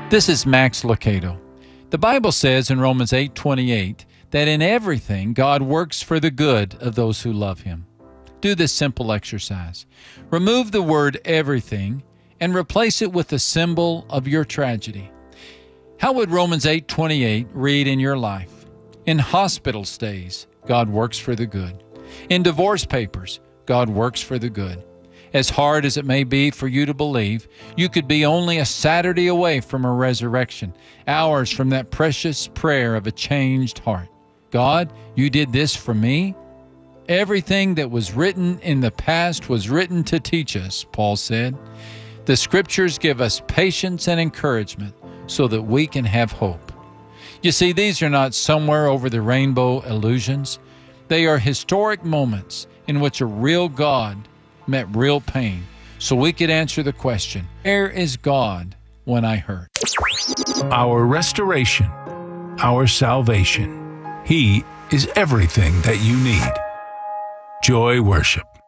This is Max Lucado. The Bible says in Romans 8:28 that in everything God works for the good of those who love Him. Do this simple exercise. Remove the word everything and replace it with the symbol of your tragedy. How would Romans 8:28 read in your life? In hospital stays, God works for the good. In divorce papers, God works for the good. As hard as it may be for you to believe, you could be only a Saturday away from a resurrection, hours from that precious prayer of a changed heart. God, you did this for me? Everything that was written in the past was written to teach us, Paul said. The Scriptures give us patience and encouragement so that we can have hope. You see, these are not somewhere over the rainbow illusions. They are historic moments in which a real God met real pain, so we could answer the question, where is God when I hurt? Our restoration, our salvation. He is everything that you need. Joy Worship.